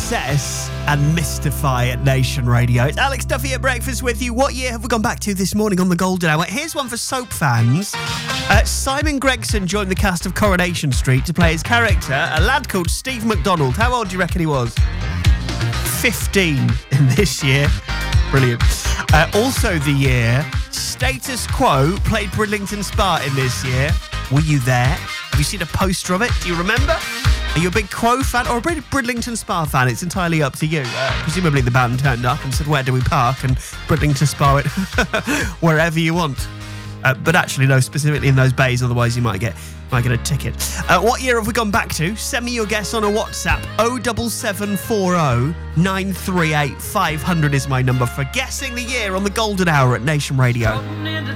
Assess and Mystify at Nation Radio. It's Alex Duffy at breakfast with you. What year have we gone back to this morning on the Golden Hour? Here's one for soap fans. Simon Gregson joined the cast of Coronation Street to play his character, a lad called Steve McDonald. How old do you reckon he was? 15 in this year. Brilliant. Also the year, Status Quo played Bridlington Spa in this year. Were you there? Have you seen a poster of it? Do you remember? Are you a big Quo fan or a Bridlington Spa fan? It's entirely up to you. Presumably the band turned up and said, where do we park? And Bridlington Spa went, wherever you want. But actually, no, specifically in those bays, otherwise you might get a ticket. What year have we gone back to? Send me your guess on a WhatsApp. 07740 938 500 is my number for guessing the year on the Golden Hour at Nation Radio.